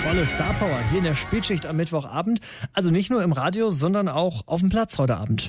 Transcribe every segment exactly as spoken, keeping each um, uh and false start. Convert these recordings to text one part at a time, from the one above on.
Volle Starpower hier in der Spätschicht am Mittwochabend. Also nicht nur im Radio, sondern auch auf dem Platz heute Abend.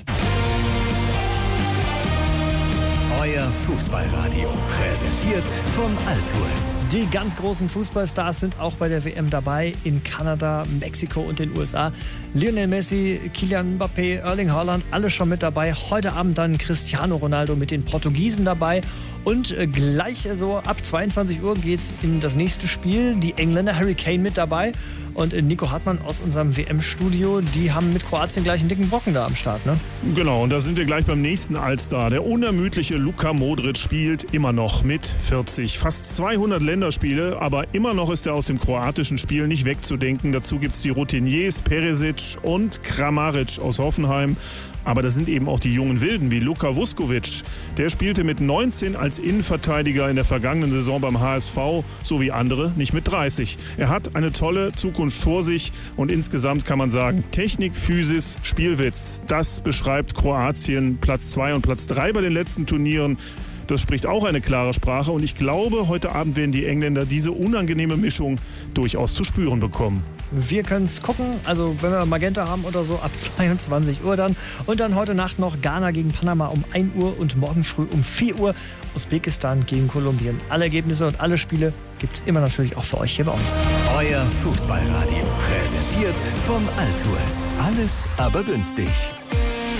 Euer Fußballradio, präsentiert vom Altours. Die ganz großen Fußballstars sind auch bei der W M dabei in Kanada, Mexiko und den U S A. Lionel Messi, Kylian Mbappé, Erling Haaland, alle schon mit dabei. Heute Abend dann Cristiano Ronaldo mit den Portugiesen dabei. Und gleich so ab zweiundzwanzig Uhr geht's in das nächste Spiel. Die Engländer, Harry Kane mit dabei. Und Nico Hartmann aus unserem W M-Studio, die haben mit Kroatien gleich einen dicken Brocken da am Start, ne? Genau, und da sind wir gleich beim nächsten Allstar. Der unermüdliche Luka Modric spielt immer noch mit vierzig. Fast zweihundert Länderspiele, aber immer noch ist er aus dem kroatischen Spiel nicht wegzudenken. Dazu gibt es die Routiniers Perisic und Kramaric aus Hoffenheim. Aber das sind eben auch die jungen Wilden wie Luka Vuskovic. Der spielte mit neunzehn als Innenverteidiger in der vergangenen Saison beim H S V, so wie andere nicht mit dreißig. Er hat eine tolle Zukunft vor sich und insgesamt kann man sagen, Technik, Physis, Spielwitz. Das beschreibt Kroatien Platz zwei und Platz drei bei den letzten Turnieren. Das spricht auch eine klare Sprache und ich glaube, heute Abend werden die Engländer diese unangenehme Mischung durchaus zu spüren bekommen. Wir können es gucken, also wenn wir Magenta haben oder so, ab zweiundzwanzig Uhr dann. Und dann heute Nacht noch Ghana gegen Panama um ein Uhr und morgen früh um vier Uhr Usbekistan gegen Kolumbien. Alle Ergebnisse und alle Spiele gibt es immer natürlich auch für euch hier bei uns. Euer Fußballradio, präsentiert vom Altours. Alles aber günstig.